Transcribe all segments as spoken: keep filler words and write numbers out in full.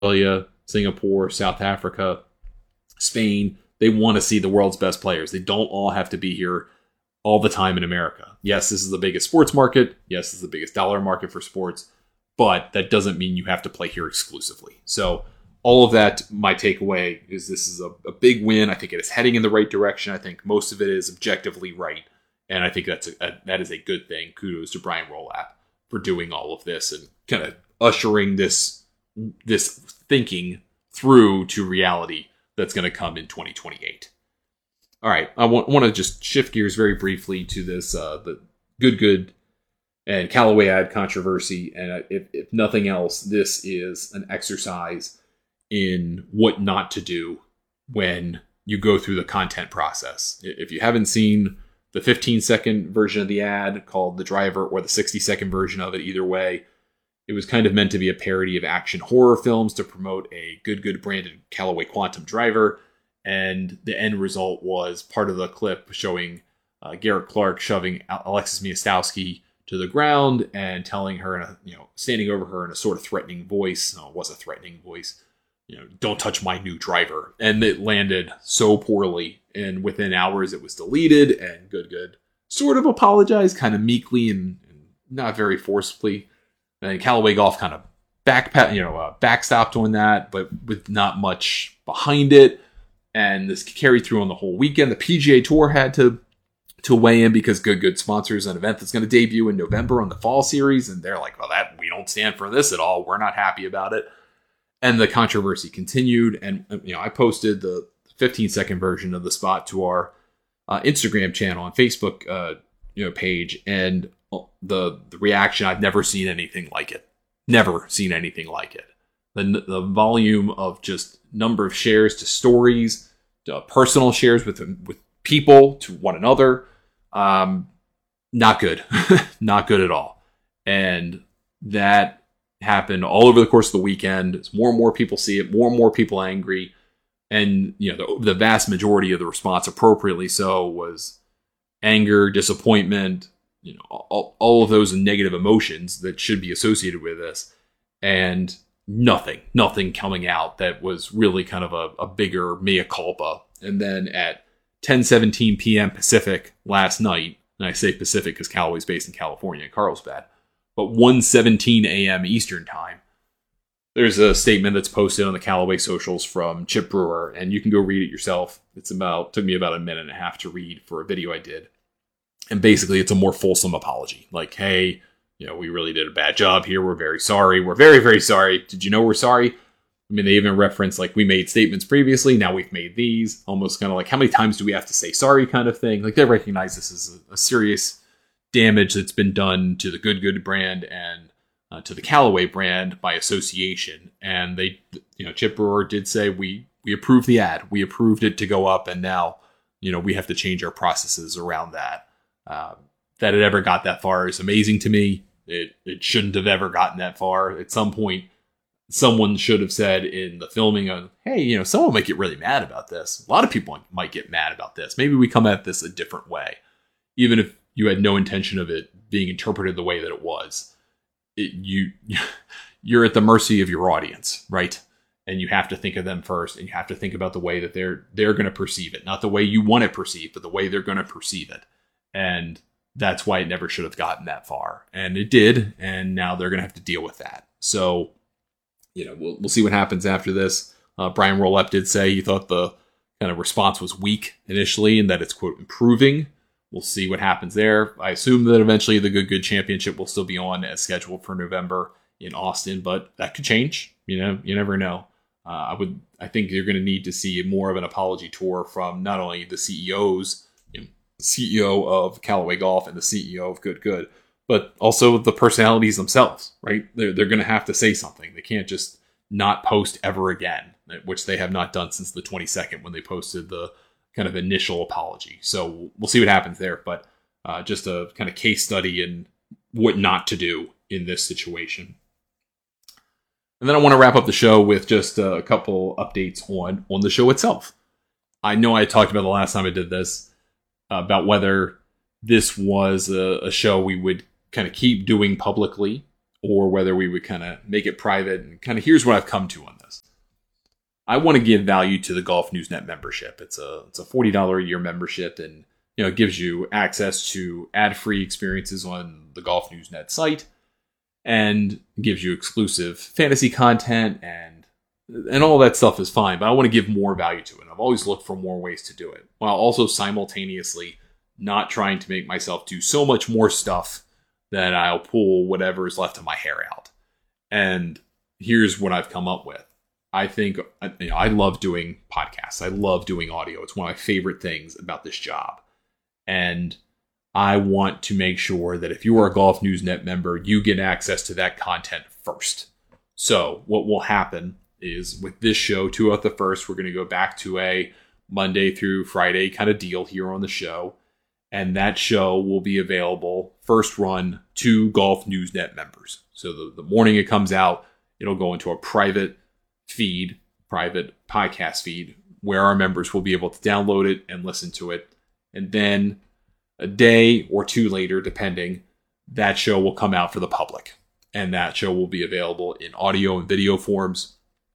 Australia, Singapore, South Africa, Spain. They want to see the world's best players. They don't all have to be here all the time in America. Yes, this is the biggest sports market. Yes, this is the biggest dollar market for sports. But that doesn't mean you have to play here exclusively. So all of that, my takeaway is this is a, a big win. I think it is heading in the right direction. I think most of it is objectively right. And I think that's a, a, that is a good thing. Kudos to Brian Rolapp for doing all of this and kind of ushering this this thinking through to reality that's going to come in twenty twenty-eight. All right, I want, want to just shift gears very briefly to this uh, the Good Good and Callaway ad controversy. And if, if nothing else, this is an exercise in what not to do when you go through the content process. If you haven't seen the fifteen second version of the ad called The Driver or the sixty second version of it, either way, it was kind of meant to be a parody of action horror films to promote a Good Good branded Callaway Quantum driver. And the end result was part of the clip showing uh, Garrett Clark shoving Alexis Miastowski to the ground and telling her, in a, you know, standing over her in a sort of threatening voice. No, it was a threatening voice. You know, don't touch my new driver. And it landed so poorly. And within hours, it was deleted. And Good Good sort of apologized, kind of meekly and, and not very forcefully. And Callaway Golf kind of back, you know, uh, backstopped on that, but with not much behind it. And this carried through on the whole weekend. The P G A Tour had to to weigh in because Good Good sponsors an event that's going to debut in November on the Fall Series, and they're like, "Well, that we don't stand for this at all. We're not happy about it." And the controversy continued. And you know, I posted the fifteen second version of the spot to our uh, Instagram channel and Facebook, uh, you know, page, and the the reaction, I've never seen anything like it. Never seen anything like it. The the volume of just number of shares to stories, to personal shares with with people to one another, um, not good, not good at all. And that happened all over the course of the weekend. As more and more people see it, more and more people angry, and you know the, the vast majority of the response, appropriately so, was anger, disappointment, you know, all, all of those negative emotions that should be associated with this, and nothing, nothing coming out that was really kind of a, a bigger mea culpa. And then at ten seventeen p.m. Pacific last night, and I say Pacific because Callaway's based in California, Carlsbad, but one seventeen a.m. Eastern time, there's a statement that's posted on the Callaway socials from Chip Brewer, and you can go read it yourself. It's about, took me about a minute and a half to read for a video I did. And basically it's a more fulsome apology. Like, hey, you know, we really did a bad job here. We're very sorry. We're very, very sorry. Did you know we're sorry? I mean, they even reference, like, we made statements previously. Now we've made these. Almost kind of like, how many times do we have to say sorry kind of thing? Like, they recognize this as a, a serious damage that's been done to the Good Good brand and uh, to the Callaway brand by association. And they, you know, Chip Brewer did say, we, we approved the ad. We approved it to go up. And now, you know, we have to change our processes around that. Uh, that it ever got that far is amazing to me. It it shouldn't have ever gotten that far. At some point, someone should have said in the filming of, hey, you know, someone might get really mad about this. A lot of people might get mad about this. Maybe we come at this a different way. Even if you had no intention of it being interpreted the way that it was. It, you, you're at the mercy of your audience, right? And you have to think of them first, and you have to think about the way that they're they're going to perceive it. Not the way you want it perceived, but the way they're going to perceive it. And that's why it never should have gotten that far. And it did. And now they're going to have to deal with that. So, you know, we'll, we'll see what happens after this. Uh, Brian Rolapp did say he thought the kind of response was weak initially and that it's, quote, improving. We'll see what happens there. I assume that eventually the Good Good Championship will still be on as scheduled for November in Austin, but that could change. You know, you never know. Uh, I would, I think you're going to need to see more of an apology tour from not only the C E Os, C E O of Callaway Golf and the C E O of Good Good, but also the personalities themselves, right? They're, they're going to have to say something. They can't just not post ever again, which they have not done since the twenty-second when they posted the kind of initial apology. So we'll see what happens there, but uh, just a kind of case study in what not to do in this situation. And then I want to wrap up the show with just a couple updates on, on the show itself. I know I talked about the last time I did this, about whether this was a, a show we would kind of keep doing publicly or whether we would kind of make it private. And kind of here's what I've come to on this. I want to give value to the Golf News Net membership. It's a it's a forty dollars a year membership, and you know it gives you access to ad-free experiences on the Golf News Net site, and gives you exclusive fantasy content, and and all that stuff is fine. But I want to give more value to it. I've always looked for more ways to do it, while also simultaneously not trying to make myself do so much more stuff that I'll pull whatever is left of my hair out. And here's what I've come up with. I think, you know, I love doing podcasts. I love doing audio. It's one of my favorite things about this job. And I want to make sure that if you are a Golf News Net member, you get access to that content first. So what will happen is with this show, Two Out the First, we're going to go back to a Monday through Friday kind of deal here on the show. And that show will be available first run to Golf News Net members. So the, the morning it comes out, it'll go into a private feed, private podcast feed, where our members will be able to download it and listen to it. And then a day or two later, depending, that show will come out for the public. And that show will be available in audio and video forms.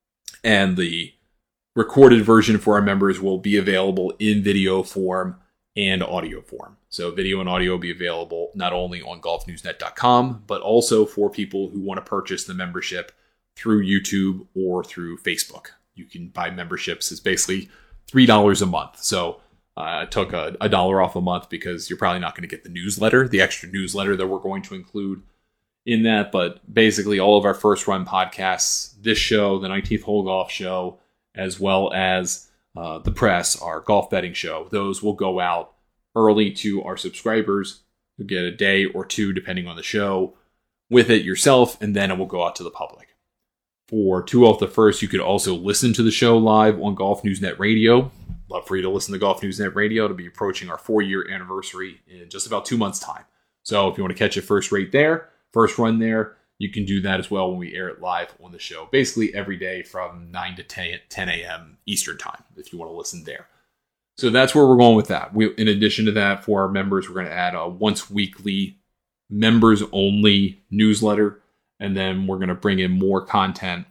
And the recorded version for our members will be available in video form and audio form. So video and audio will be available not only on golf news net dot com, but also for people who want to purchase the membership through YouTube or through Facebook. You can buy memberships. It's basically three dollars a month. So uh, I took a, a dollar off a month because you're probably not going to get the newsletter, the extra newsletter that we're going to include in that. But basically all of our first run podcasts, this show, the nineteenth Hole Golf Show, as well as uh, the press, our golf betting show, those will go out early to our subscribers. You'll get a day or two, depending on the show, with it yourself, and then it will go out to the public. For Two Off the First, you could also listen to the show live on Golf News Net Radio. Love for you to listen to Golf News Net Radio. It'll be approaching our four-year anniversary in just about two months' time. So if you want to catch it first rate there, first run there, you can do that as well when we air it live on the show. Basically every day from nine to ten a.m. Eastern Time, if you want to listen there. So that's where we're going with that. We, in addition to that, for our members, we're going to add a once-weekly members-only newsletter. And then we're going to bring in more content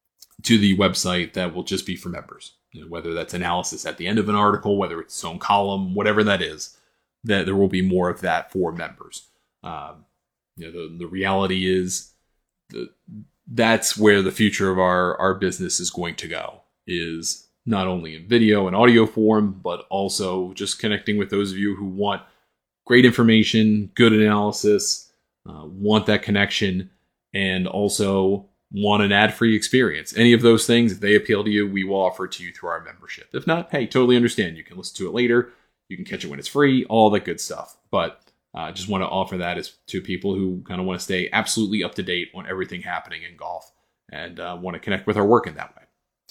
to the website that will just be for members. You know, whether that's analysis at the end of an article, whether it's its own column, whatever that is, that there will be more of that for members. Um, you know, the, the reality is that that's where the future of our, our business is going to go, is not only in video and audio form, but also just connecting with those of you who want great information, good analysis, uh, want that connection, and also want an ad-free experience. Any of those things, if they appeal to you, we will offer it to you through our membership. If not, hey, totally understand. You can listen to it later. You can catch it when it's free, all that good stuff. But I uh, just want to offer that as to people who kind of want to stay absolutely up to date on everything happening in golf and uh, want to connect with our work in that way.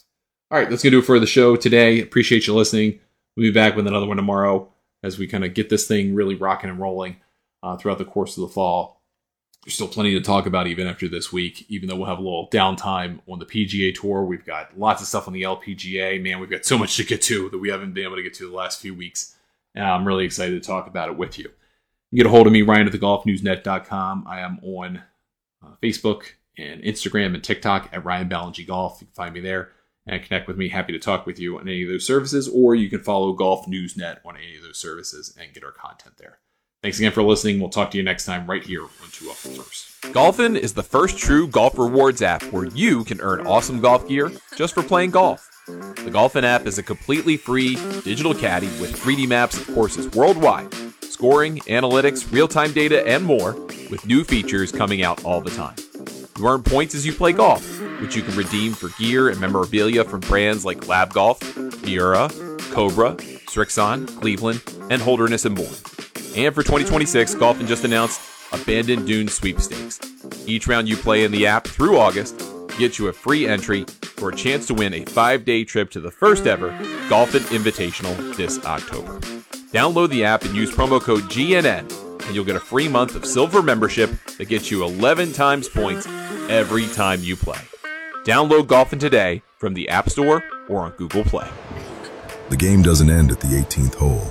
All right, that's going to do it for the show today. Appreciate you listening. We'll be back with another one tomorrow as we kind of get this thing really rocking and rolling uh, throughout the course of the fall. There's still plenty to talk about even after this week, even though we'll have a little downtime on the P G A Tour. We've got lots of stuff on the L P G A. Man, we've got so much to get to that we haven't been able to get to the last few weeks. And I'm really excited to talk about it with you. You can get a hold of me, Ryan at the golf news net dot com. I am on uh, Facebook and Instagram and TikTok at Ryan Ballingy Golf. You can find me there and connect with me. Happy to talk with you on any of those services, or you can follow Golf News Net on any of those services and get our content there. Thanks again for listening. We'll talk to you next time right here on Two Off the First. Golfin is the first true golf rewards app where you can earn awesome golf gear just for playing golf. The Golfin app is a completely free digital caddy with three D maps of courses worldwide, scoring, analytics, real-time data, and more, with new features coming out all the time. You earn points as you play golf, which you can redeem for gear and memorabilia from brands like Lab Golf, Miura, Cobra, Srixon, Cleveland, and Holderness and Bourne. And for twenty twenty-six, Golfin just announced Abandoned Dunes Sweepstakes. Each round you play in the app through August gets you a free entry for a chance to win a five-day trip to the first ever Golfin Invitational this October. Download the app and use promo code G N N, and you'll get a free month of silver membership that gets you eleven times points every time you play. Download Golfin today from the App Store or on Google Play. The game doesn't end at the eighteenth hole.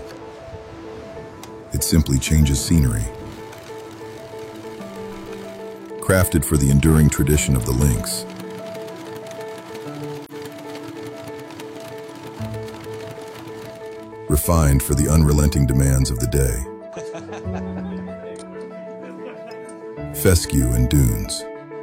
It simply changes scenery. Crafted for the enduring tradition of the links. refined for the unrelenting demands of the day. Fescue and Dunes.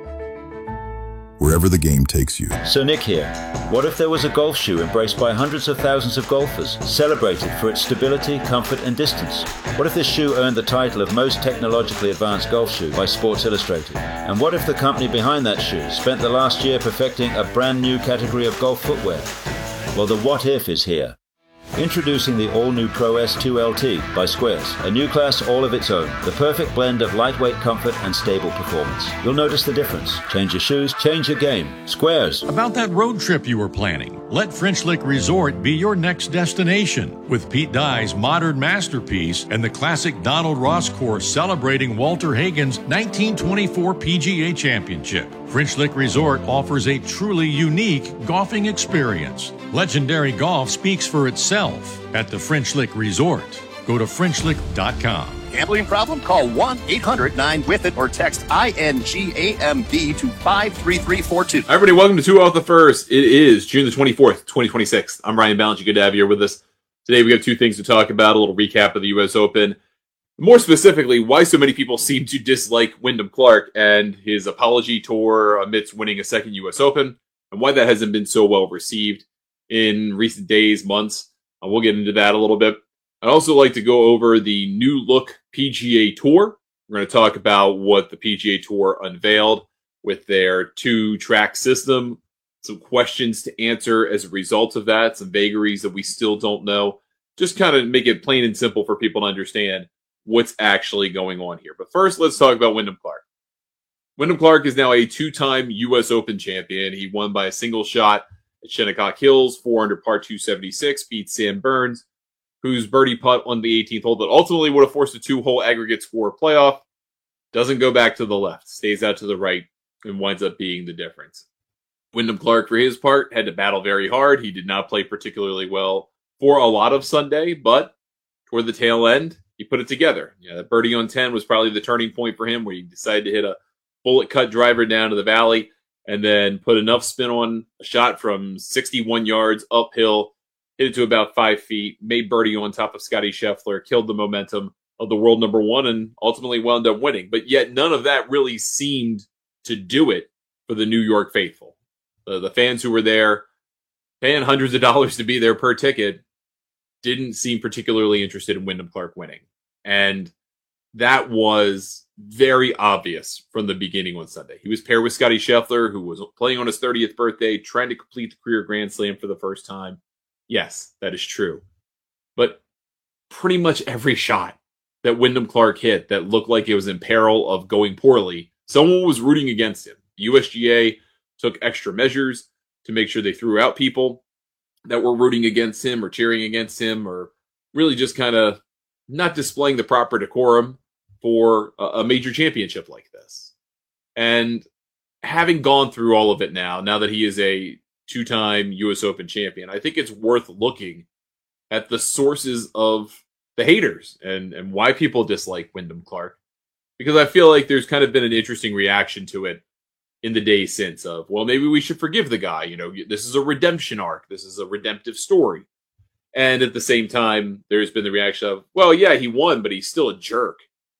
Wherever the game takes you. So Nick here. What if there was a golf shoe embraced by hundreds of thousands of golfers, celebrated for its stability, comfort and distance? What if this shoe earned the title of most technologically advanced golf shoe by Sports Illustrated? And what if the company behind that shoe spent the last year perfecting a brand new category of golf footwear? Well, the what if is here. Introducing the all-new Pro S two L T by Squares, a new class all of its own, the perfect blend of lightweight comfort and stable performance. You'll notice the difference. Change your shoes, change your game. Squares. About that road trip you were planning, let French Lick Resort be your next destination. With Pete Dye's modern masterpiece and the classic Donald Ross course celebrating Walter Hagen's nineteen twenty-four P G A Championship. French Lick Resort offers a truly unique golfing experience. Legendary golf speaks for itself at the French Lick Resort. Go to French Lick dot com. Gambling problem? Call one eight hundred nine with it or text I N G A M B to five three three four two. Hi, everybody. Welcome to Two Off the First. It is June the twenty-fourth, twenty twenty-six. I'm Ryan Ballinger. Good to have you here with us. Today we have two things to talk about, a little recap of the U S Open. More specifically, why so many people seem to dislike Wyndham Clark and his apology tour amidst winning a second U S Open, and why that hasn't been so well received in recent days, months. Uh, we'll get into that a little bit. I'd also like to go over the new look P G A Tour. We're going to talk about what the P G A Tour unveiled with their two-track system, some questions to answer as a result of that, some vagaries that we still don't know. Just kind of make it plain and simple for people to understand what's actually going on here. But first, let's talk about Wyndham Clark. Wyndham Clark is now a two-time U S Open champion. He won by a single shot at Shinnecock Hills, four under par two seventy-six, beat Sam Burns, whose birdie putt on the eighteenth hole that ultimately would have forced a two-hole aggregate score playoff. Doesn't go back to the left, stays out to the right, and winds up being the difference. Wyndham Clark, for his part, had to battle very hard. He did not play particularly well for a lot of Sunday, but toward the tail end, he put it together. Yeah, that birdie on ten was probably the turning point for him, where he decided to hit a bullet cut driver down to the valley and then put enough spin on a shot from sixty-one yards uphill, hit it to about five feet, made birdie on top of Scotty Scheffler, killed the momentum of the world number one, and ultimately wound up winning. But yet none of that really seemed to do it for the New York faithful. The, the fans who were there, paying hundreds of dollars to be there per ticket, didn't seem particularly interested in Wyndham Clark winning. And that was very obvious from the beginning on Sunday. He was paired with Scotty Scheffler, who was playing on his thirtieth birthday, trying to complete the career Grand Slam for the first time. Yes, that is true. But pretty much every shot that Wyndham Clark hit that looked like it was in peril of going poorly, someone was rooting against him. The U S G A took extra measures to make sure they threw out people that were rooting against him or cheering against him or really just kind of not displaying the proper decorum for a major championship like this. And having gone through all of it now, now that he is a two-time U S Open champion, I think it's worth looking at the sources of the haters and, and why people dislike Wyndham Clark. Because I feel like there's kind of been an interesting reaction to it in the days since of, well, maybe we should forgive the guy. You know, this is a redemption arc. This is a redemptive story. And at the same time, there's been the reaction of, well, yeah, he won, but he's still a jerk.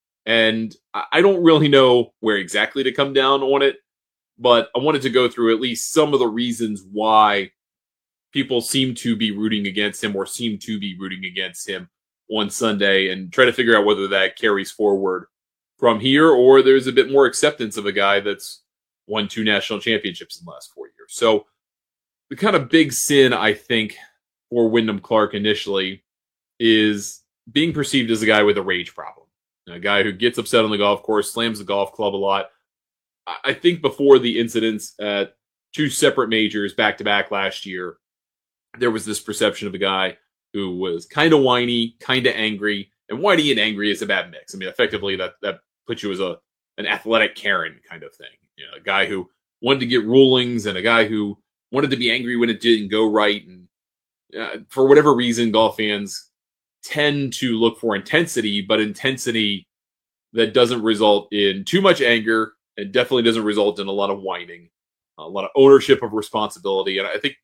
And I don't really know where exactly to come down on it, but I wanted to go through at least some of the reasons why people seem to be rooting against him or seem to be rooting against him on Sunday and try to figure out whether that carries forward from here or there's a bit more acceptance of a guy that's won two national championships in the last four years. So the kind of big sin, I think, for Wyndham Clark initially is being perceived as a guy with a rage problem. A guy who gets upset on the golf course, slams the golf club a lot. I think before the incidents at two separate majors back-to-back last year, there was this perception of a guy who was kind of whiny, kind of angry, and whiny and angry is a bad mix. I mean, effectively, that, that puts you as a an athletic Karen kind of thing. You know, a guy who wanted to get rulings and a guy who wanted to be angry when it didn't go right. And uh, for whatever reason, golf fans tend to look for intensity, but intensity that doesn't result in too much anger and definitely doesn't result in a lot of whining, a lot of ownership of responsibility. And I think